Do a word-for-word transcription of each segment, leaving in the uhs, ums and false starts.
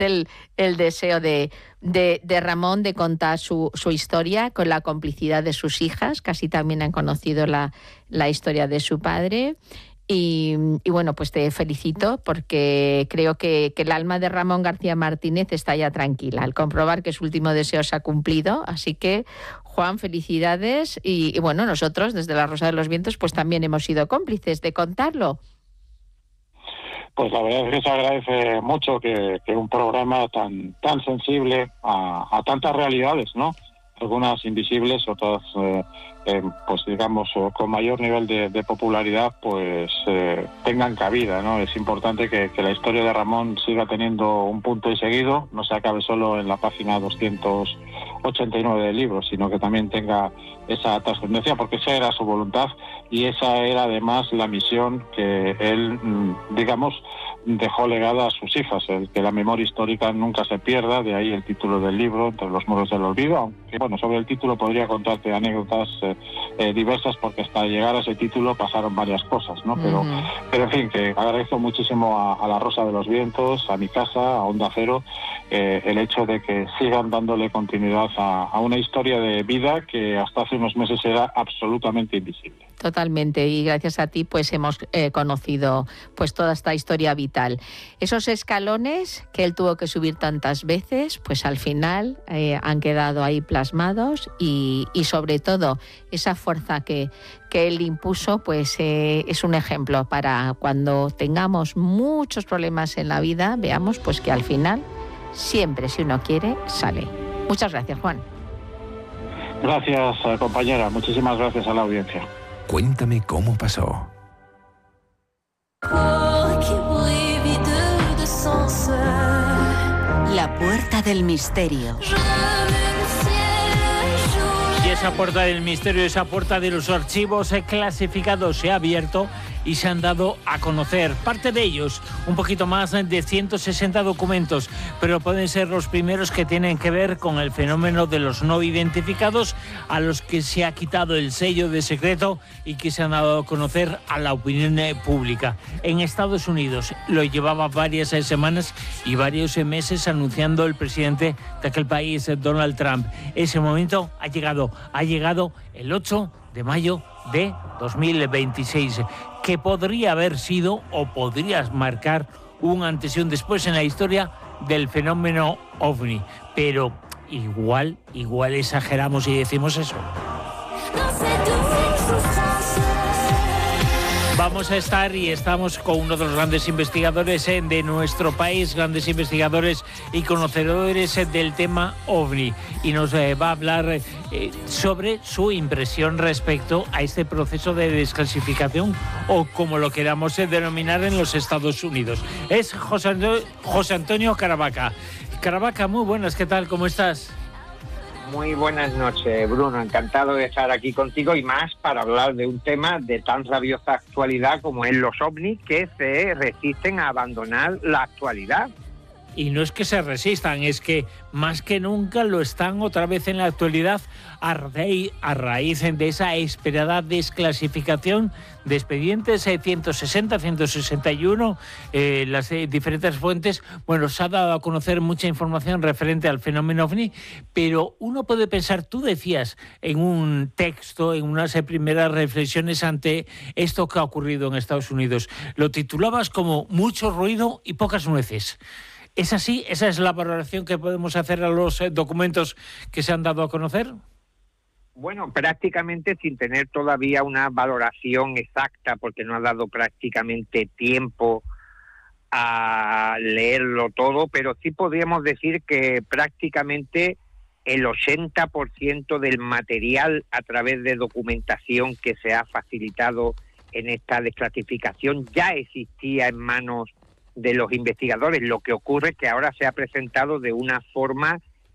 el, el deseo de, de, de Ramón de contar su, su historia con la complicidad de sus hijas, casi también han conocido la, la historia de su padre. Y, y bueno, pues te felicito porque creo que, que el alma de Ramón García Martínez está ya tranquila al comprobar que su último deseo se ha cumplido. Así que, Juan, felicidades. Y, y bueno, nosotros desde La Rosa de los Vientos pues también hemos sido cómplices de contarlo. Pues la verdad es que se agradece mucho que, que un programa tan tan sensible a, a tantas realidades, ¿no? Algunas invisibles, otras, eh, eh, pues digamos, con mayor nivel de, de popularidad, pues eh, tengan cabida, ¿no? Es importante que, que la historia de Ramón siga teniendo un punto y seguido, no se acabe solo en la página doscientos ochenta y nueve del libro, sino que también tenga esa trascendencia, porque esa era su voluntad y esa era además la misión que él, digamos, dejó legada a sus hijas, el que la memoria histórica nunca se pierda, de ahí el título del libro, Entre los muros del olvido, aunque bueno, sobre el título podría contarte anécdotas eh, eh, diversas, porque hasta llegar a ese título pasaron varias cosas, ¿no? Pero, uh-huh. pero en fin, que agradezco muchísimo a, a La Rosa de los Vientos, a mi casa, a Onda Cero, eh, el hecho de que sigan dándole continuidad a, a una historia de vida que hasta hace unos meses era absolutamente invisible. Totalmente, y gracias a ti pues hemos eh, conocido pues toda esta historia vital. Esos escalones que él tuvo que subir tantas veces, pues al final eh, han quedado ahí plasmados y, y sobre todo esa fuerza que, que él impuso pues eh, es un ejemplo para cuando tengamos muchos problemas en la vida, veamos pues que al final siempre, si uno quiere, sale. Muchas gracias, Juan. Gracias, compañera. Muchísimas gracias a la audiencia. Cuéntame cómo pasó. La puerta del misterio. Y esa puerta del misterio, esa puerta de los archivos clasificados se ha abierto y se han dado a conocer. Parte de ellos, un poquito más de ciento sesenta documentos, pero pueden ser los primeros que tienen que ver con el fenómeno de los no identificados, a los que se ha quitado el sello de secreto y que se han dado a conocer a la opinión pública. En Estados Unidos lo llevaba varias semanas y varios meses anunciando el presidente de aquel país, Donald Trump. Ese momento ha llegado, ha llegado el ocho de mayo de dos mil veintiséis, que podría haber sido o podría marcar un antes y un después en la historia del fenómeno OVNI. Pero igual, igual exageramos y decimos eso. Vamos a estar y estamos con uno de los grandes investigadores de nuestro país, grandes investigadores y conocedores del tema OVNI, y nos va a hablar eh, sobre su impresión respecto a este proceso de desclasificación, o como lo queramos denominar en los Estados Unidos. Es José Antonio, José Antonio Caravaca. Caravaca, muy buenas, ¿qué tal? ¿Cómo estás? Muy buenas noches, Bruno. Encantado de estar aquí contigo, y más para hablar de un tema de tan rabiosa actualidad como es los ovnis, que se resisten a abandonar la actualidad. Y no es que se resistan, es que más que nunca lo están otra vez en la actualidad, a raíz, a raíz de esa esperada desclasificación de expedientes ciento sesenta, ciento sesenta y uno, eh, las eh, diferentes fuentes. Bueno, se ha dado a conocer mucha información referente al fenómeno OVNI, pero uno puede pensar, tú decías en un texto, en unas primeras reflexiones ante esto que ha ocurrido en Estados Unidos, lo titulabas como mucho ruido y pocas nueces. ¿Es así? ¿Esa es la valoración que podemos hacer a los documentos que se han dado a conocer? Bueno, prácticamente sin tener todavía una valoración exacta, porque no ha dado prácticamente tiempo a leerlo todo, pero sí podríamos decir que prácticamente el ochenta por ciento del material a través de documentación que se ha facilitado en esta desclasificación ya existía en manos de los investigadores. Lo que ocurre es que ahora se ha presentado de una forma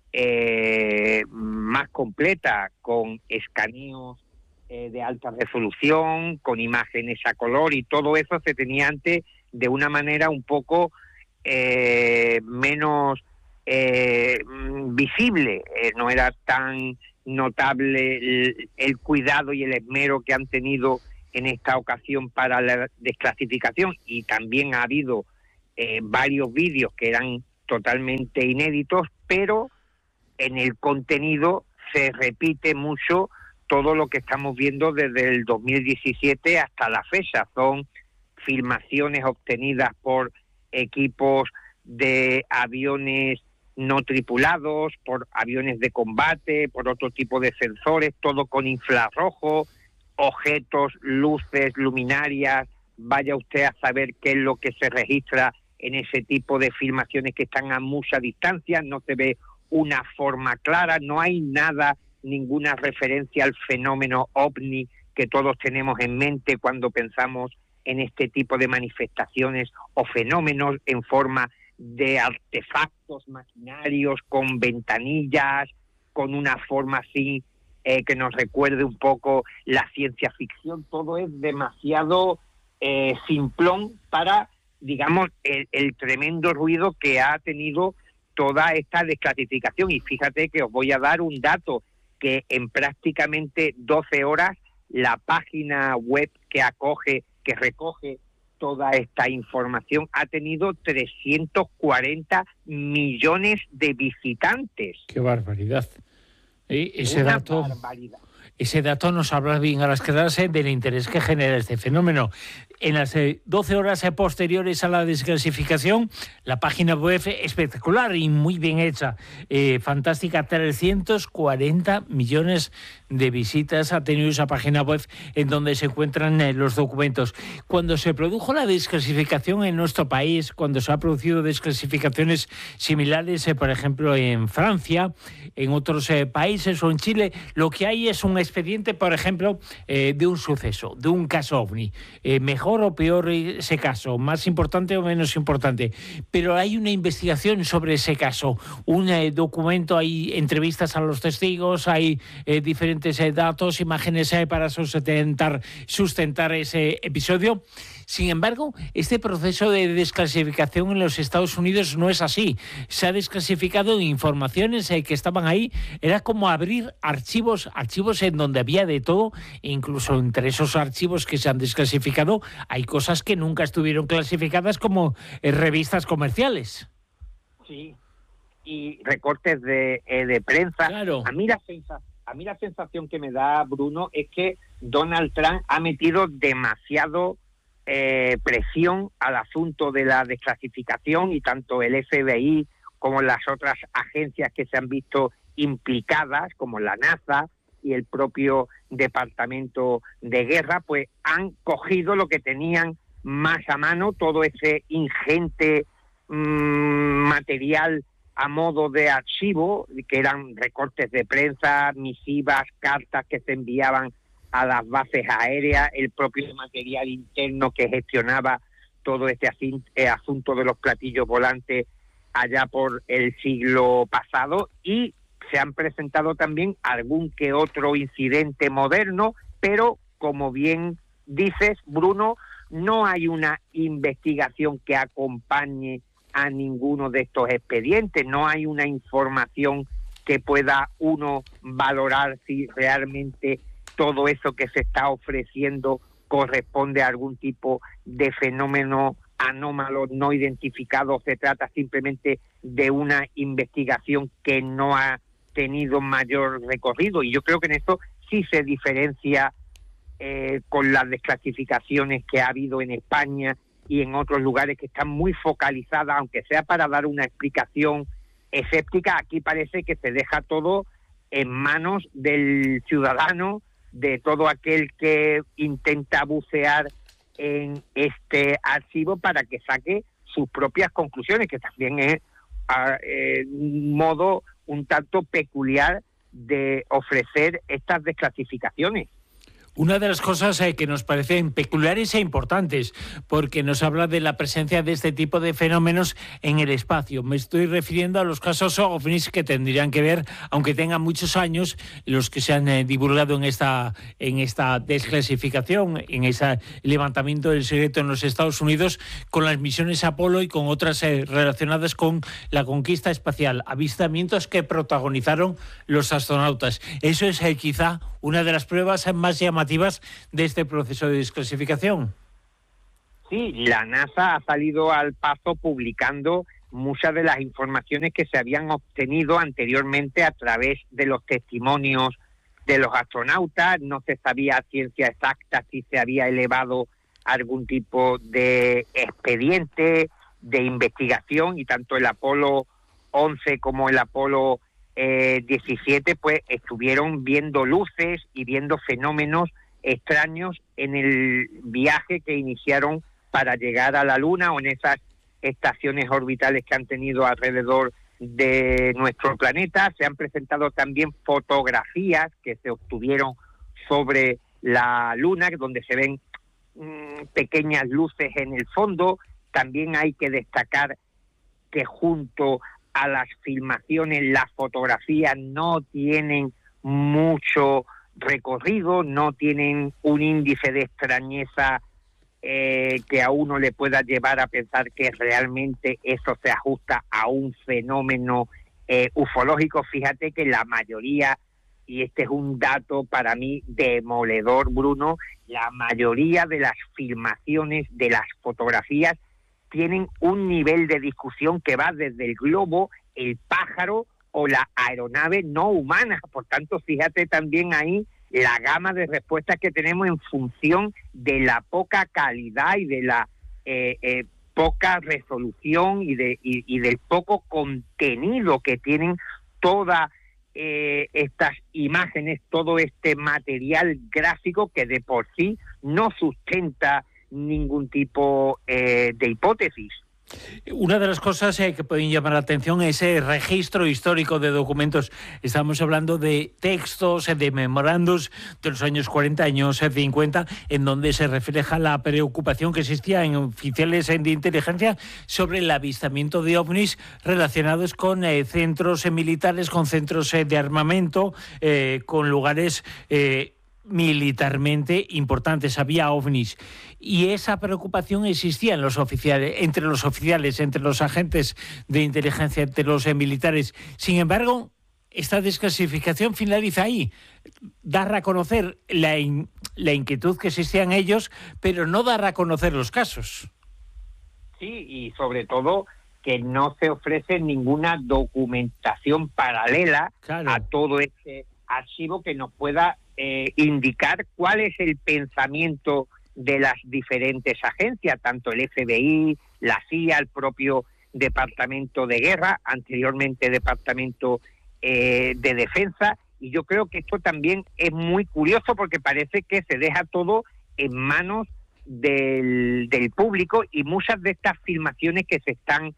eh, más completa, con escaneos eh, de alta resolución, con imágenes a color, y todo eso se tenía antes de una manera un poco eh, menos eh, visible. Eh, no era tan notable el, el cuidado y el esmero que han tenido en esta ocasión para la desclasificación, y también ha habido Eh, varios vídeos que eran totalmente inéditos, pero en el contenido se repite mucho todo lo que estamos viendo desde el dos mil diecisiete hasta la fecha. Son filmaciones obtenidas por equipos de aviones no tripulados, por aviones de combate, por otro tipo de sensores, todo con infrarrojo, objetos, luces, luminarias. Vaya usted a saber qué es lo que se registra en ese tipo de filmaciones que están a mucha distancia, no se ve una forma clara, no hay nada, ninguna referencia al fenómeno ovni que todos tenemos en mente cuando pensamos en este tipo de manifestaciones o fenómenos en forma de artefactos maquinarios con ventanillas, con una forma así eh, que nos recuerde un poco la ciencia ficción. Todo es demasiado eh, simplón para, digamos, el, el tremendo ruido que ha tenido toda esta desclasificación. Y fíjate que os voy a dar un dato, que en prácticamente doce horas la página web que acoge, que recoge toda esta información ha tenido trescientos cuarenta millones de visitantes. ¡Qué barbaridad! ¿Eh? Ese Una dato... barbaridad. Ese dato nos habla bien a las claras eh, del interés que genera este fenómeno. En las eh, doce horas eh, posteriores a la desclasificación, la página web espectacular y muy bien hecha, eh, fantástica, trescientos cuarenta millones de visitas ha tenido esa página web en donde se encuentran eh, los documentos. Cuando se produjo la desclasificación en nuestro país, cuando se han producido desclasificaciones similares, eh, por ejemplo, en Francia, en otros eh, países o en Chile, lo que hay es un expediente, por ejemplo, eh, de un suceso, de un caso ovni. Eh, mejor o peor ese caso, más importante o menos importante, pero hay una investigación sobre ese caso, un eh, documento, hay entrevistas a los testigos, hay eh, diferentes eh, datos, imágenes eh, para sustentar, sustentar ese episodio. Sin embargo, este proceso de desclasificación en los Estados Unidos no es así. Se ha desclasificado informaciones eh, que estaban ahí. Era como abrir archivos, archivos en donde había de todo. Incluso entre esos archivos que se han desclasificado hay cosas que nunca estuvieron clasificadas, como eh, revistas comerciales. Sí, y recortes de, eh, de prensa. Claro. A mí la sensación, a mí la sensación que me da, Bruno, es que Donald Trump ha metido demasiado Eh, presión al asunto de la desclasificación, y tanto el F B I como las otras agencias que se han visto implicadas, como la NASA y el propio Departamento de Guerra, pues han cogido lo que tenían más a mano, todo ese ingente mmm, material a modo de archivo, que eran recortes de prensa, misivas, cartas que se enviaban a las bases aéreas, el propio material interno que gestionaba todo este asunto de los platillos volantes allá por el siglo pasado, y se han presentado también algún que otro incidente moderno, pero como bien dices, Bruno, no hay una investigación que acompañe a ninguno de estos expedientes, no hay una información que pueda uno valorar si realmente todo eso que se está ofreciendo corresponde a algún tipo de fenómeno anómalo no identificado. Se trata simplemente de una investigación que no ha tenido mayor recorrido, y yo creo que en esto sí se diferencia eh, con las desclasificaciones que ha habido en España y en otros lugares, que están muy focalizadas, aunque sea para dar una explicación escéptica. Aquí parece que se deja todo en manos del ciudadano, de todo aquel que intenta bucear en este archivo para que saque sus propias conclusiones, que también es eh, un modo un tanto peculiar de ofrecer estas desclasificaciones. Una de las cosas eh, que nos parecen peculiares e importantes, porque nos habla de la presencia de este tipo de fenómenos en el espacio. Me estoy refiriendo a los casos ovnis que tendrían que ver, aunque tengan muchos años, los que se han eh, divulgado en esta, en esta desclasificación, en ese levantamiento del secreto en los Estados Unidos, con las misiones Apolo y con otras eh, relacionadas con la conquista espacial, avistamientos que protagonizaron los astronautas. Eso es eh, quizá una de las pruebas más llamativas de este proceso de desclasificación. Sí, la NASA ha salido al paso publicando muchas de las informaciones que se habían obtenido anteriormente a través de los testimonios de los astronautas. No se sabía a ciencia exacta si se había elevado algún tipo de expediente, de investigación, y tanto el Apolo once como el Apolo eh, diecisiete pues estuvieron viendo luces y viendo fenómenos extraños en el viaje que iniciaron para llegar a la Luna, o en esas estaciones orbitales que han tenido alrededor de nuestro planeta. Se han presentado también fotografías que se obtuvieron sobre la Luna, donde se ven mmm, pequeñas luces en el fondo. También hay que destacar que junto a las filmaciones, las fotografías no tienen mucho recorrido, no tienen un índice de extrañeza eh, que a uno le pueda llevar a pensar que realmente eso se ajusta a un fenómeno eh, ufológico. Fíjate que la mayoría, y este es un dato para mí demoledor, Bruno, la mayoría de las filmaciones, de las fotografías, tienen un nivel de discusión que va desde el globo, el pájaro o la aeronave no humana. Por tanto, fíjate también ahí la gama de respuestas que tenemos en función de la poca calidad y de la eh, eh, poca resolución y, de, y, y del poco contenido que tienen todas eh, estas imágenes, todo este material gráfico que de por sí no sustenta ningún tipo eh, de hipótesis. Una de las cosas eh, que pueden llamar la atención es el registro histórico de documentos. Estamos hablando de textos, eh, de memorandos de los años cuarenta, años eh, cincuenta, en donde se refleja la preocupación que existía en oficiales eh, de inteligencia sobre el avistamiento de ovnis relacionados con eh, centros eh, militares, con centros eh, de armamento, eh, con lugares Eh, militarmente importantes. Había ovnis y esa preocupación existía en los oficiales, entre los oficiales, entre los agentes de inteligencia, entre los eh, militares. Sin embargo, esta desclasificación finaliza ahí. Dar a conocer la, in, la inquietud que existía en ellos, pero no dar a conocer los casos. Sí, y sobre todo que no se ofrece ninguna documentación paralela claro. a todo este archivo que nos pueda Eh, indicar cuál es el pensamiento de las diferentes agencias, tanto el F B I, la C I A, el propio Departamento de Guerra, anteriormente Departamento eh, de Defensa. Y yo creo que esto también es muy curioso porque parece que se deja todo en manos del, del público, y muchas de estas filmaciones que se están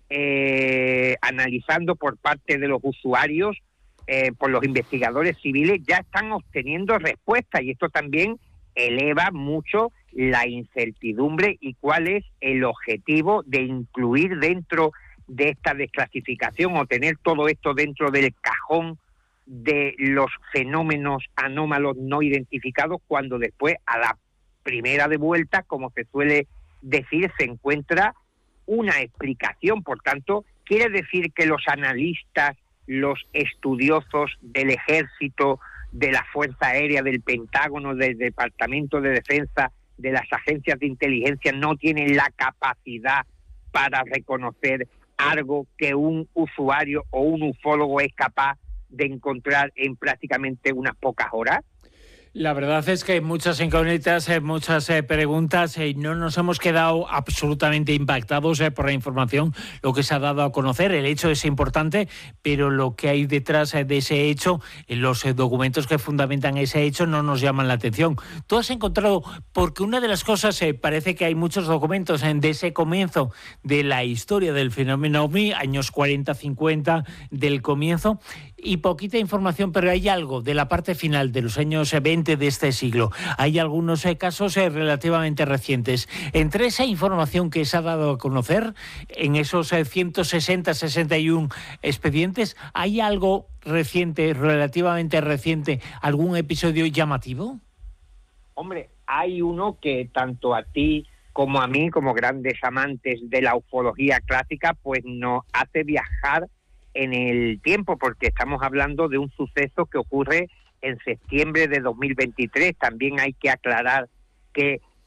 eh, analizando por parte de los usuarios, Eh, por los investigadores civiles, ya están obteniendo respuestas, y esto también eleva mucho la incertidumbre y cuál es el objetivo de incluir dentro de esta desclasificación o tener todo esto dentro del cajón de los fenómenos anómalos no identificados, cuando después a la primera de vuelta, como se suele decir, se encuentra una explicación. Por tanto, quiere decir que los analistas, los estudiosos del Ejército, de la Fuerza Aérea, del Pentágono, del Departamento de Defensa, de las agencias de inteligencia, no tienen la capacidad para reconocer algo que un usuario o un ufólogo es capaz de encontrar en prácticamente unas pocas horas. La verdad es que hay muchas incógnitas, hay muchas eh, preguntas, y eh, no nos hemos quedado absolutamente impactados eh, por la información, lo que se ha dado a conocer. El hecho es importante, pero lo que hay detrás eh, de ese hecho, eh, los eh, documentos que fundamentan ese hecho, no nos llaman la atención. Tú has encontrado, porque una de las cosas, eh, parece que hay muchos documentos eh, de ese comienzo de la historia del fenómeno ovni, años cuarenta, cincuenta, del comienzo, y poquita información, pero hay algo de la parte final de los años veinte de este siglo. Hay algunos eh, casos eh, relativamente recientes. Entre esa información que se ha dado a conocer, en esos eh, ciento sesenta, sesenta y uno expedientes, ¿hay algo reciente, relativamente reciente, algún episodio llamativo? Hombre, hay uno que tanto a ti como a mí, como grandes amantes de la ufología clásica, pues nos hace viajar en el tiempo, porque estamos hablando de un suceso que ocurre en septiembre de dos mil veintitrés. También hay que aclarar que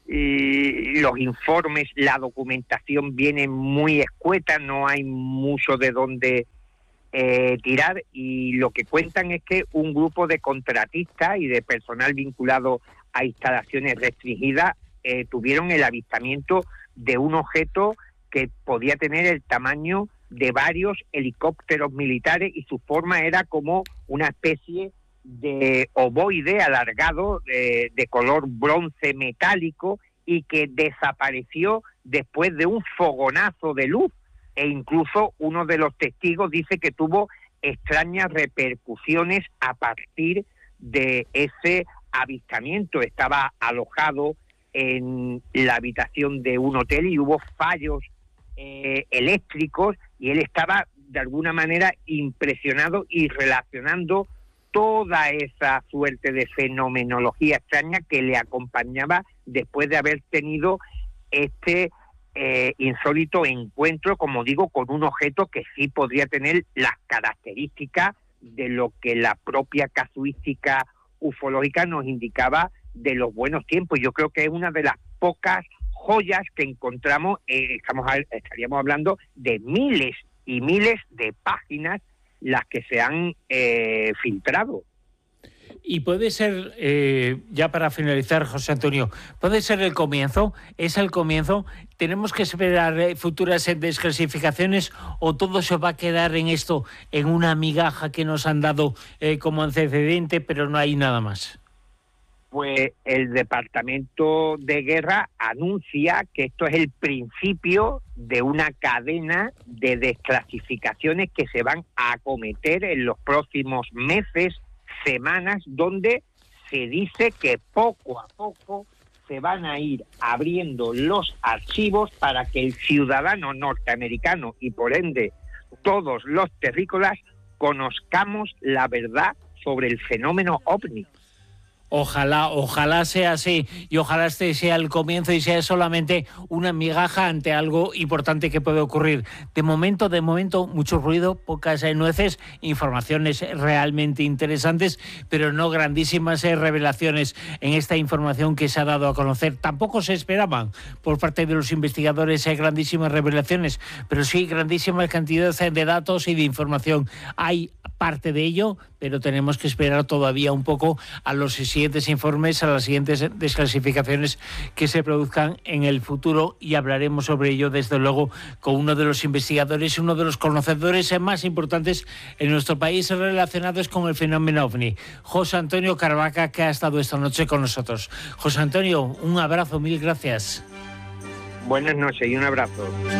y los informes, la documentación viene muy escueta, no hay mucho de dónde eh, tirar, y lo que cuentan es que un grupo de contratistas y de personal vinculado a instalaciones restringidas eh, tuvieron el avistamiento de un objeto que podía tener el tamaño de varios helicópteros militares, y su forma era como una especie de ovoide alargado de, de color bronce metálico, y que desapareció después de un fogonazo de luz, e incluso uno de los testigos dice que tuvo extrañas repercusiones a partir de ese avistamiento. Estaba alojado en la habitación de un hotel y hubo fallos eh, eléctricos, y él estaba de alguna manera impresionado y relacionando toda esa suerte de fenomenología extraña que le acompañaba después de haber tenido este eh, insólito encuentro, como digo, con un objeto que sí podría tener las características de lo que la propia casuística ufológica nos indicaba de los buenos tiempos. Yo creo que es una de las pocas joyas que encontramos, eh, estamos estaríamos hablando de miles y miles de páginas las que se han eh, filtrado. Y puede ser, eh, ya para finalizar, José Antonio, puede ser el comienzo, es el comienzo, tenemos que esperar eh, futuras desclasificaciones, o todo se va a quedar en esto, en una migaja que nos han dado eh, como antecedente, pero no hay nada más. Pues el Departamento de Guerra anuncia que esto es el principio de una cadena de desclasificaciones que se van a acometer en los próximos meses, semanas, donde se dice que poco a poco se van a ir abriendo los archivos para que el ciudadano norteamericano y por ende todos los terrícolas conozcamos la verdad sobre el fenómeno ovni. Ojalá, ojalá sea así, y ojalá este sea el comienzo y sea solamente una migaja ante algo importante que puede ocurrir. De momento, de momento, mucho ruido, pocas nueces, informaciones realmente interesantes, pero no grandísimas revelaciones en esta información que se ha dado a conocer. Tampoco se esperaban por parte de los investigadores grandísimas revelaciones, pero sí grandísimas cantidades de datos y de información. Hay parte de ello, pero tenemos que esperar todavía un poco a los siguientes informes, a las siguientes desclasificaciones que se produzcan en el futuro, y hablaremos sobre ello desde luego con uno de los investigadores, uno de los conocedores más importantes en nuestro país relacionados con el fenómeno ovni, José Antonio Carvaca, que ha estado esta noche con nosotros. José Antonio, un abrazo, mil gracias. Buenas noches y un abrazo.